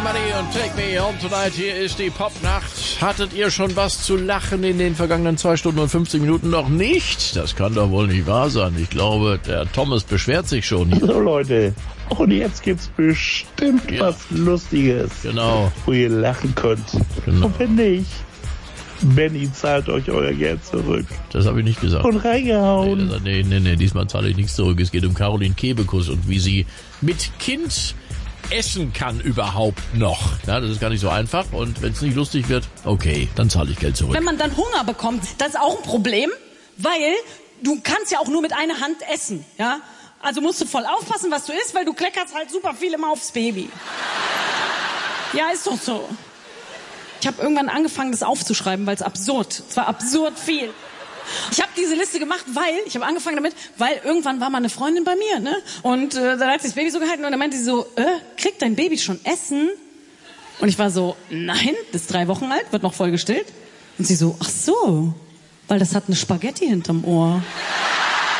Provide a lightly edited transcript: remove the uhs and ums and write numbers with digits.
Money und Take Me Home Tonight. Hier ist die Popnacht. Hattet ihr schon was zu lachen in den vergangenen 2 Stunden und 50 Minuten? Noch nicht? Das kann doch wohl nicht wahr sein. Ich glaube, der Thomas beschwert sich schon hier. So Leute, und jetzt gibt's bestimmt was Lustiges, Genau. wo ihr lachen könnt. Genau. Und wenn nicht, Benny zahlt euch euer Geld zurück. Das habe ich nicht gesagt. Und reingehauen. Nee, diesmal zahle ich nichts zurück. Es geht um Caroline Kebekus und wie sie mit Kind essen kann überhaupt noch. Ja, das ist gar nicht so einfach. Und wenn es nicht lustig wird, okay, dann zahle ich Geld zurück. Wenn man dann Hunger bekommt, das ist auch ein Problem, weil du kannst ja auch nur mit einer Hand essen, ja? Also musst du voll aufpassen, was du isst, weil du kleckerst halt super viel immer aufs Baby. Ja, ist doch so. Ich habe irgendwann angefangen, das aufzuschreiben, weil es absurd. Es war absurd viel. Ich habe diese Liste gemacht, ich habe angefangen damit, weil irgendwann war mal eine Freundin bei mir, ne? Und dann hat sie das Baby so gehalten und dann meinte sie so, kriegt dein Baby schon Essen? Und ich war so, nein, das ist 3 Wochen alt, wird noch voll gestillt. Und sie so, ach so, weil das hat eine Spaghetti hinterm Ohr.